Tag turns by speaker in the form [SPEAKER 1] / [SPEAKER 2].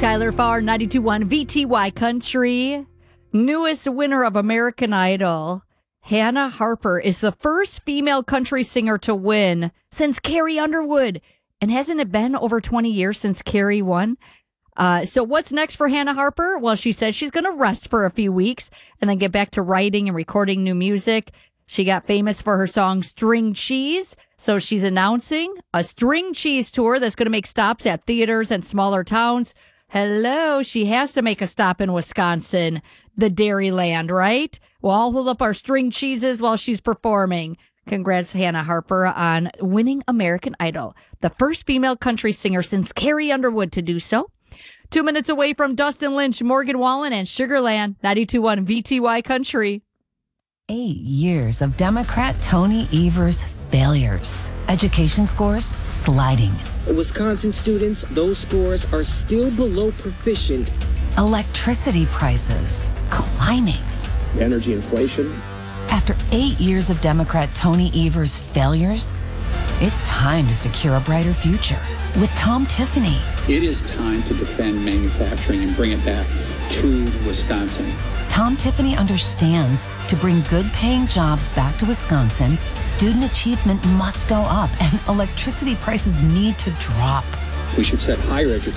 [SPEAKER 1] Tyler Farr, 92.1 VTY Country. Newest winner of American Idol, Hannah Harper, is the first female country singer to win since Carrie Underwood. And hasn't it been over 20 years since Carrie won? So what's next for Hannah Harper? Well, she says she's going to rest for a few weeks and then get back to writing and recording new music. She got famous for her song String Cheese. So she's announcing a string cheese tour that's going to make stops at theaters and smaller towns. Hello, she has to make a stop in Wisconsin, the Dairyland, right? We'll all hold up our string cheeses while she's performing. Congrats, Hannah Harper, on winning American Idol, the first female country singer since Carrie Underwood to do so. 2 minutes away from Dustin Lynch, Morgan Wallen, and Sugarland, 92.1 VTY Country.
[SPEAKER 2] 8 years of Democrat Tony Evers' failures. Education scores sliding.
[SPEAKER 3] Wisconsin students, those scores are still below proficient.
[SPEAKER 2] Electricity prices climbing.
[SPEAKER 4] Energy inflation.
[SPEAKER 2] After 8 years of Democrat Tony Evers' failures, it's time to secure a brighter future with Tom Tiffany.
[SPEAKER 5] It is time to defend manufacturing and bring it back to Wisconsin.
[SPEAKER 2] Tom Tiffany understands to bring good-paying jobs back to Wisconsin, student achievement must go up and electricity prices need to drop.
[SPEAKER 5] We should set higher education